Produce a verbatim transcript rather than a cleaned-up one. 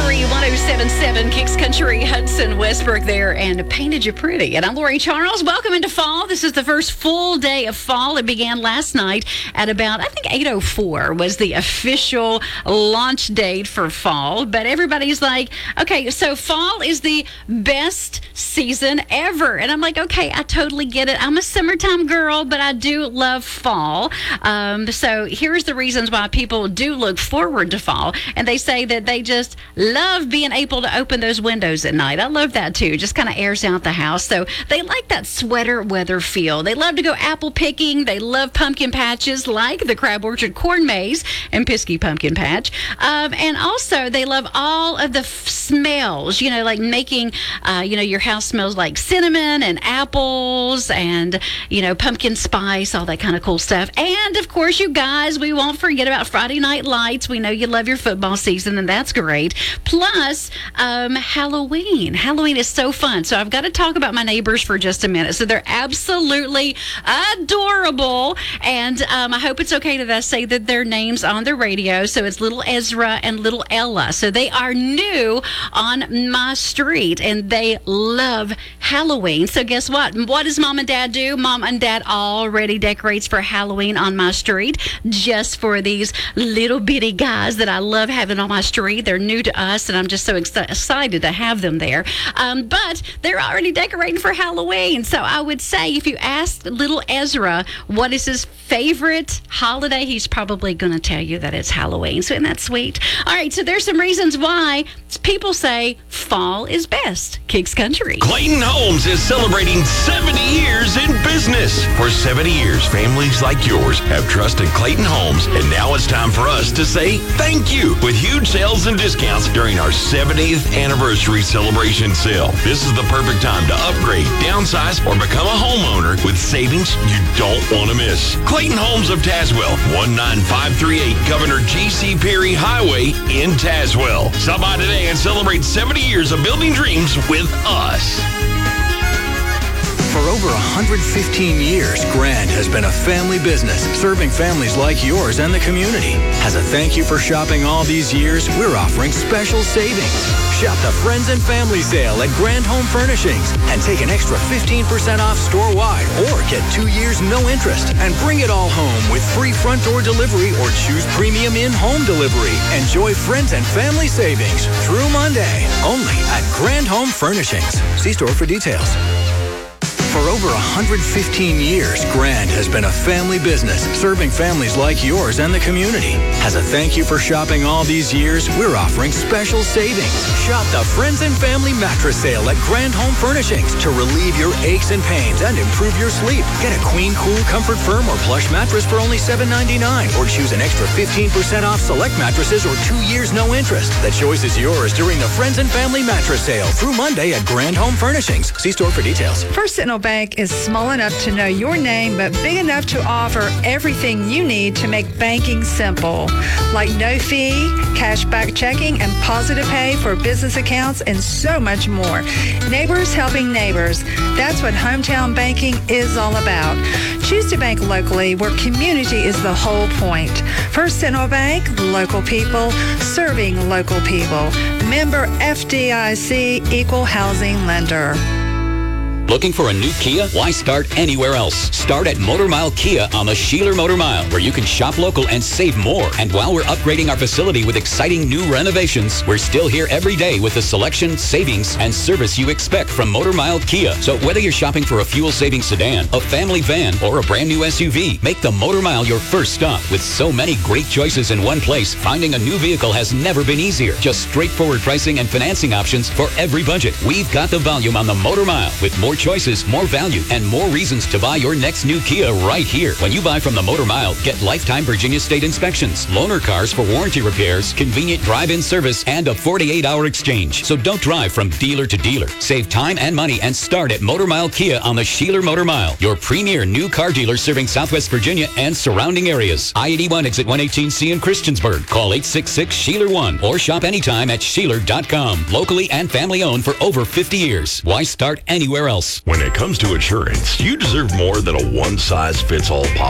Country one oh seven point seven, Kicks Country, Hudson Westbrook there, and Painted You Pretty. And I'm Lori Charles. Welcome into fall. This is the first full day of fall. It began last night at about, I think, eight oh four was the official launch date for fall. But everybody's like, okay, so fall is the best season ever. And I'm like, okay, I totally get it. I'm a summertime girl, but I do love fall. Um, so here's the reasons why people do look forward to fall. And they say that they just love being able to open those windows at night. I love that too. Just kind of airs out the house. So they like that sweater weather feel. They love to go apple picking. They love pumpkin patches like the Crab Orchard Corn Maze and Piskey Pumpkin Patch. Um, and also they love all of the f- smells, you know, like making, uh, you know, your house smells like cinnamon and apples and, you know, pumpkin spice, all that kind of cool stuff. And of course, you guys, we won't forget about Friday Night Lights. We know you love your football season, and that's great. Plus, um, Halloween. Halloween is so fun. So I've got to talk about my neighbors for just a minute. So they're absolutely adorable. And um, I hope it's okay that I say that their names on the radio. So it's little Ezra and little Ella. So they are new on my street, and they love Halloween. So guess what? What does mom and dad do? Mom and dad already decorates for Halloween on my street just for these little bitty guys that I love having on my street. They're new to us, and I'm just so ex- excited to have them there. Um, but they're already decorating for Halloween. So I would say if you ask little Ezra what is his favorite holiday, he's probably going to tell you that it's Halloween. So isn't that sweet? All right, so there's some reasons why people say fall is best. Kicks Country. Clayton Homes is celebrating seventy years in business. For seventy years, families like yours have trusted Clayton Homes, and now it's time for us to say thank you with huge sales and discounts during our seventieth anniversary celebration sale. This is the perfect time to upgrade, downsize, or become a homeowner with savings you don't want to miss. Clayton Homes of Tazewell, one nine five three eight Governor G C Perry Highway in Tazewell. Stop by today and celebrate seventy years of building dreams with us. For over one hundred fifteen years, Grand has been a family business, serving families like yours and the community. As a thank you for shopping all these years, we're offering special savings. Shop the Friends and Family Sale at Grand Home Furnishings and take an extra fifteen percent off store-wide, or get two years no interest and bring it all home with free front door delivery or choose premium in-home delivery. Enjoy Friends and Family savings through Monday, only at Grand Home Furnishings. See store for details. For over one hundred fifteen years, Grand has been a family business, serving families like yours and the community. As a thank you for shopping all these years, we're offering special savings. Shop the Friends and Family Mattress Sale at Grand Home Furnishings to relieve your aches and pains and improve your sleep. Get a Queen Cool Comfort Firm or plush mattress for only seven ninety-nine, or choose an extra fifteen percent off select mattresses or two years no interest. The choice is yours during the Friends and Family Mattress Sale through Monday at Grand Home Furnishings. See store for details. First Sentinel Bank is small enough to know your name, but big enough to offer everything you need to make banking simple, like no fee, cashback checking, and positive pay for business accounts, and so much more. Neighbors helping neighbors. That's what hometown banking is all about. Choose to bank locally, where community is the whole point. First Sentinel Bank, local people, serving local people. Member F D I C, Equal Housing Lender. Looking for a new Kia? Why start anywhere else? Start at Motor Mile Kia on the Sheeler Motor Mile, where you can shop local and save more. And while we're upgrading our facility with exciting new renovations, we're still here every day with the selection, savings, and service you expect from Motor Mile Kia. So whether you're shopping for a fuel-saving sedan, a family van, or a brand new S U V, make the Motor Mile your first stop. With so many great choices in one place, finding a new vehicle has never been easier. Just straightforward pricing and financing options for every budget. We've got the volume on the Motor Mile, with more choices, more value, and more reasons to buy your next new Kia right here. When you buy from the Motor Mile, get lifetime Virginia State inspections, loaner cars for warranty repairs, convenient drive-in service, and a forty-eight hour exchange. So don't drive from dealer to dealer. Save time and money and start at Motor Mile Kia on the Sheeler Motor Mile, your premier new car dealer serving Southwest Virginia and surrounding areas. I eighty-one exit one eighteen C in Christiansburg. Call eight six six, Sheeler one or shop anytime at Sheeler dot com. Locally and family owned for over fifty years. Why start anywhere else? When it comes to insurance, you deserve more than a one-size-fits-all policy.